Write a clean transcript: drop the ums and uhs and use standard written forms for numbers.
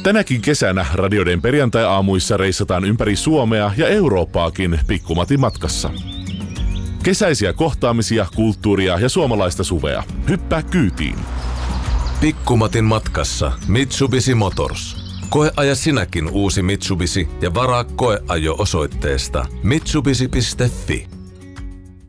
Tänäkin kesänä Radioiden perjantai-aamuissa reissataan ympäri Suomea ja Eurooppaakin Pikku-Matin matkassa. Kesäisiä kohtaamisia, kulttuuria ja suomalaista suvea. Hyppää kyytiin! Pikku-Matin matkassa Mitsubishi Motors. Koeaja sinäkin uusi Mitsubishi ja varaa koeajo osoitteesta mitsubishi.fi.